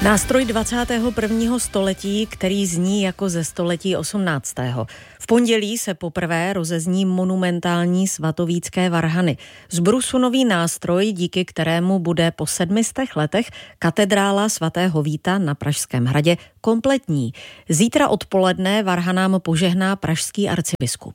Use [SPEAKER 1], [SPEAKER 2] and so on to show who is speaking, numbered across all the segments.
[SPEAKER 1] Nástroj 21. století, který zní jako ze století 18. V pondělí se poprvé rozezní monumentální svatovícké varhany. Z brusu nový nástroj, díky kterému bude po 700 letech katedrála svatého Víta na Pražském hradě kompletní. Zítra odpoledne varhanám požehná pražský arcibiskup.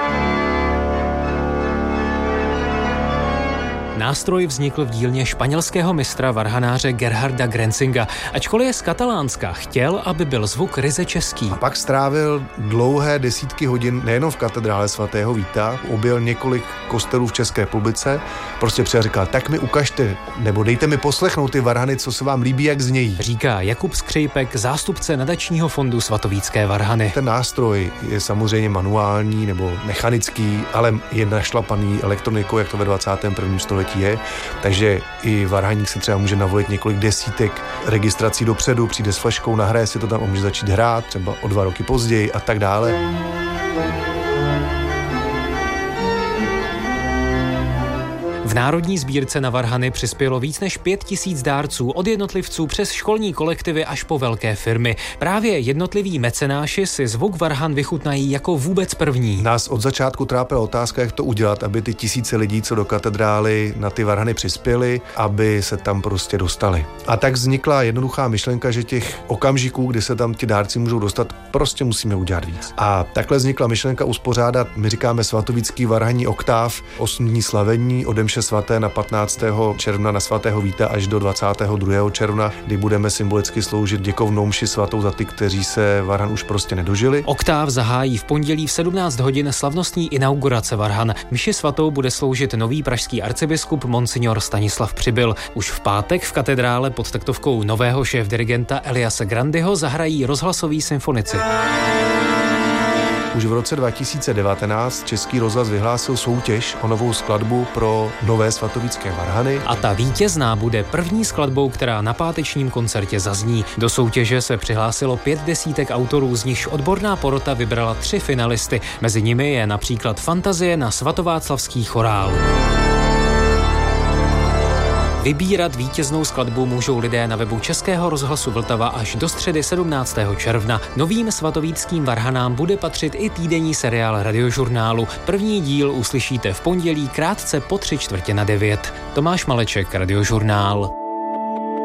[SPEAKER 2] Nástroj vznikl v dílně španělského mistra varhanáře Gerharda Grenzinga. Ačkoliv je z Katalánska, chtěl, aby byl zvuk ryze český.
[SPEAKER 3] A pak strávil dlouhé desítky hodin nejenom v katedrále svatého Víta, objel několik kostelů v České republice, prostě přijel říkal, tak mi ukažte, nebo dejte mi poslechnout ty varhany, co se vám líbí, jak znějí.
[SPEAKER 2] Říká Jakub Skřejpek, zástupce nadačního fondu Svatovícké varhany.
[SPEAKER 3] Ten nástroj je samozřejmě manuální nebo mechanický, ale je našlapaný elektronikou, jak to ve 21. století je, takže i varhaník se třeba může navolit několik desítek registrací dopředu, přijde s fleškou, nahraje si to tam a může začít hrát, třeba o 2 roky později a tak dále.
[SPEAKER 2] V Národní sbírce na varhany přispělo víc než 5000 dárců, od jednotlivců přes školní kolektivy až po velké firmy. Právě jednotliví mecenáši si zvuk varhan vychutnají jako vůbec první.
[SPEAKER 3] Nás od začátku trápila otázka, jak to udělat, aby ty tisíce lidí, co do katedrály na ty varhany přispěli, aby se tam prostě dostali. A tak vznikla jednoduchá myšlenka, že těch okamžiků, kdy se tam ti dárci můžou dostat, prostě musíme udělat víc. A takhle vznikla myšlenka uspořádat, my říkáme svatovícký varhanní oktáv, 8 dní slavení, ode mše svaté na 15. června na svatého Víta až do 22. června, kdy budeme symbolicky sloužit děkovnou mši svatou za ty, kteří se varhan už prostě nedožili.
[SPEAKER 2] Oktáv zahájí v pondělí v 17 hodin slavnostní inaugurace varhan. Mši svatou bude sloužit nový pražský arcibiskup monsignor Stanislav Přibyl. Už v pátek v katedrále pod taktovkou nového šéfdirigenta Eliase Grandyho zahrají rozhlasoví symfonici.
[SPEAKER 3] Už v roce 2019 Český rozhlas vyhlásil soutěž o novou skladbu pro nové svatovícké varhany.
[SPEAKER 2] A ta vítězná bude první skladbou, která na pátečním koncertě zazní. Do soutěže se přihlásilo 5 desítek autorů, z nichž odborná porota vybrala 3 finalisty. Mezi nimi je například Fantazie na svatováclavský chorál. Vybírat vítěznou skladbu můžou lidé na webu Českého rozhlasu Vltava až do středy 17. června. Novým svatovíckým varhanám bude patřit i týdenní seriál Radiožurnálu. První díl uslyšíte v pondělí krátce po 8:45. Tomáš Maleček, Radiožurnál.